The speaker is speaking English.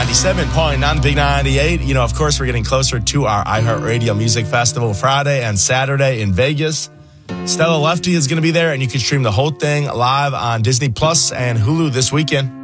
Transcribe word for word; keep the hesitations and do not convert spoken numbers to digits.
ninety-seven point nine Big ninety-eight. You know, of course, we're getting closer to our iHeartRadio Music Festival Friday and Saturday in Vegas. Stella Lefty is going to be there, and you can stream the whole thing live on Disney Plus and Hulu this weekend.